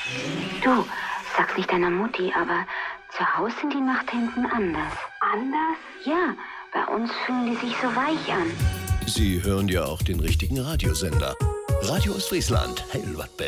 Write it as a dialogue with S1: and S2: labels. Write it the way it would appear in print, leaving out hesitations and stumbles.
S1: Du, sag's nicht deiner Mutti, aber zu Hause sind die Nachthemden anders. Anders? Ja, bei uns fühlen die sich so weich an.
S2: Sie hören ja auch den richtigen Radiosender. Radio Ostfriesland, Heilwatt.